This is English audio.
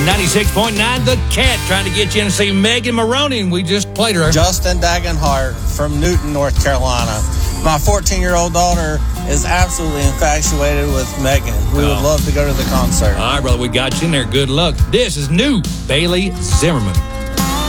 96.9 The Cat, trying to get you in to see Megan Maroney, and we just played her. Justin Dagenhart from Newton, North Carolina. My 14-year-old daughter is absolutely infatuated with Megan. We would love to go to the concert. All right, brother, we got you in there. Good luck. This is new Bailey Zimmerman.